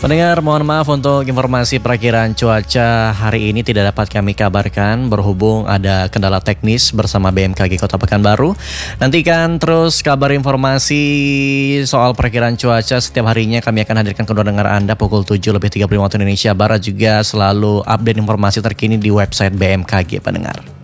Pendengar, mohon maaf untuk informasi perakiraan cuaca hari ini tidak dapat kami kabarkan berhubung ada kendala teknis bersama BMKG Kota Pekanbaru. Nantikan terus kabar informasi soal perakiraan cuaca setiap harinya kami akan hadirkan ke pendengar Anda pukul 7:35 waktu Indonesia Barat, juga selalu update informasi terkini di website BMKG pendengar.